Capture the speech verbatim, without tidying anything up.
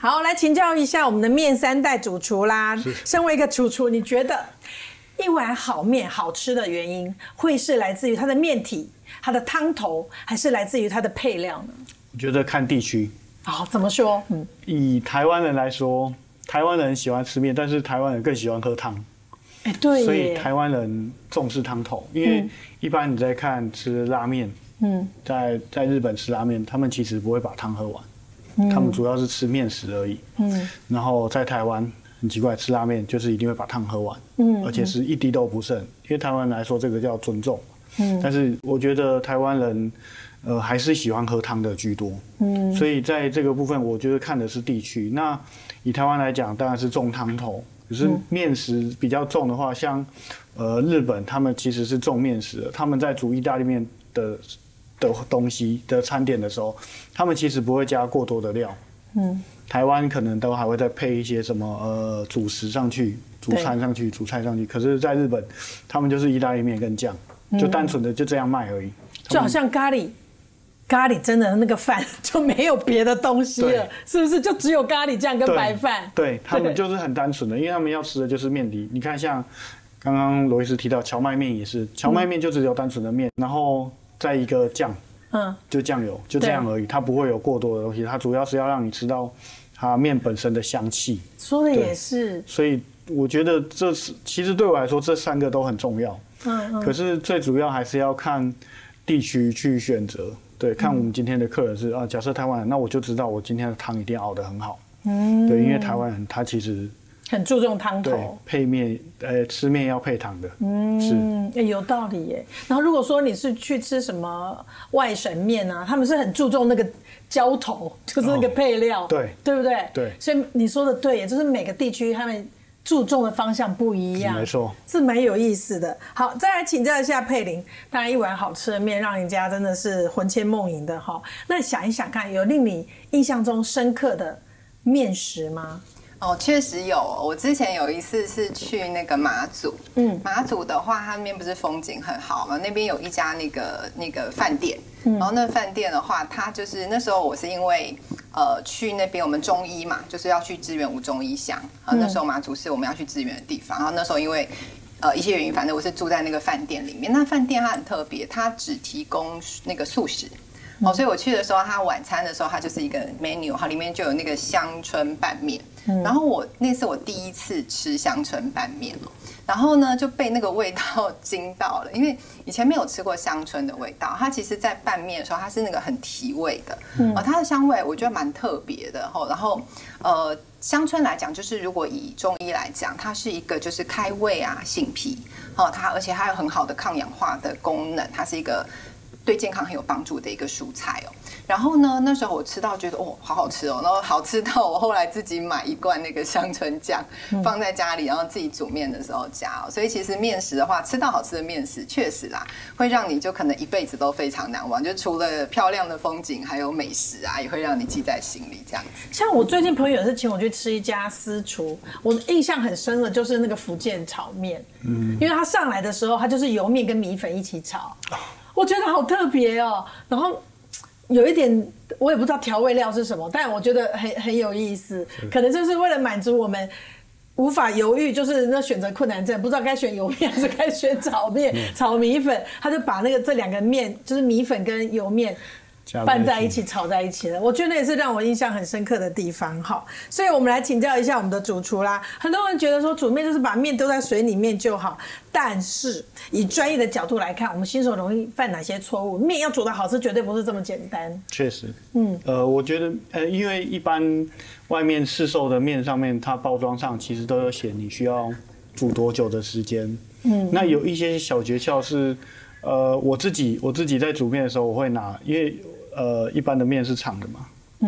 好，来请教一下我们的面三代主厨啦。身为一个主厨，你觉得一碗好面好吃的原因，会是来自于它的面体、它的汤头，还是来自于它的配料呢？ 我觉得看地区。 好，怎么说？嗯， 以台湾人来说，台湾人喜欢吃面，但是台湾人更喜欢喝汤。 哎，对耶， 所以台湾人重视汤头，因为一般你在看吃拉面，嗯，在在日本吃拉面，他们其实不会把汤喝完，嗯、他们主要是吃面食而已。嗯，然后在台湾很奇怪，吃拉面就是一定会把汤喝完，嗯，而且是一滴都不剩，因为台湾人来说这个叫尊重。嗯，但是我觉得台湾人。呃，还是喜欢喝汤的居多，嗯，所以在这个部分，我觉得看的是地区。那以台湾来讲，当然是重汤头，可是面食比较重的话，像呃日本，他们其实是重面食的，他们在煮意大利面的的东西的餐点的时候，他们其实不会加过多的料，嗯，台湾可能都还会再配一些什么呃主食上去，主餐上去，主菜上去，可是在日本，他们就是意大利面跟酱，就单纯的就这样卖而已， 就好像咖喱。咖喱真的那个饭就没有别的东西了，是不是？就只有咖喱酱跟白饭。 对，他们就是很单纯的，因为他们要吃的就是面底。你看，像刚刚罗医师提到荞麦面也是，荞麦面就只有单纯的面，然后再一个酱，嗯，就酱油，就这样而已，它不会有过多的东西，它主要是要让你吃到它面本身的香气。 说的也是。 所以我觉得这是其实对我来说，这三个都很重要。嗯嗯。可是最主要还是要看地区去选择。对，看我们今天的客人是啊，假设台湾人，那我就知道我今天的汤一定熬得很好。嗯，对，因为台湾人他其实很注重汤头， 对，配面，呃，吃面要配汤的。嗯， 是，欸，有道理耶。然后如果说你是去吃什么外省面啊，他们是很注重那个浇头，就是那个配料，哦，对，对不对？对，所以你说的对，也就是每个地区他们注重的方向不一样， 没错， 是蛮有意思的。好，再来请教一下佩玲，当然一碗好吃的面让人家真的是魂牵梦萦的哈。那想一想看，有令你印象中深刻的面食吗？ 哦，确实有。我之前有一次是去那个马祖，嗯，马祖的话，它那边不是风景很好嘛？那边有一家那个那个饭店，嗯，然后那饭店的话，它就是那时候我是因为呃去那边我们中医嘛，就是要去支援吴中医乡，然后那时候马祖是我们要去支援的地方，然后那时候因为呃一些原因，反正我是住在那个饭店里面。那饭店它很特别，它只提供那个素食。哦，所以我去的时候，它晚餐的时候，它就是一个 menu， 它里面就有那个香椿拌面。嗯、然后我那是我第一次吃香椿拌面哦，然后呢就被那个味道惊到了，因为以前没有吃过香椿的味道。它其实，在拌面的时候，它是那个很提味的，嗯、哦，它的香味我觉得蛮特别的哈。然后呃，香椿来讲，就是如果以中医来讲，它是一个就是开胃啊、醒脾，哦，它而且它有很好的抗氧化的功能，它是一个对健康很有帮助的一个蔬菜哦。然后呢，那时候我吃到觉得哦，好好吃哦，然后好吃到我后来自己买一罐那个香椿酱放在家里，然后自己煮面的时候加哦。所以其实面食的话，吃到好吃的面食，确实啦，会让你就可能一辈子都非常难忘。就除了漂亮的风景，还有美食啊，也会让你记在心里这样子。 像我最近朋友也是请我去吃一家私厨，我印象很深的就是那个福建炒面，嗯，因为它上来的时候，它就是油面跟米粉一起炒，我觉得好特别哦。然后有一点我也不知道调味料是什么，但我觉得很很有意思，可能就是为了满足我们无法犹豫，就是那选择困难症，不知道该选油面还是该选炒面、炒米粉，他就把那个这两个面，就是米粉跟油面拌在一起炒在一起了，我觉得也是让我印象很深刻的地方。好，所以我们来请教一下我们的主厨啦。很多人觉得说煮面就是把面丢在水里面就好，但是以专业的角度来看，我们新手容易犯哪些错误？面要煮得好吃，绝对不是这么简单。 确实，嗯，呃，我觉得，呃，因为一般外面市售的面上面，它包装上其实都有写你需要煮多久的时间。嗯，那有一些小诀窍是，呃，我自己我自己在煮面的时候，我会拿，因为呃一般的面是长的嘛，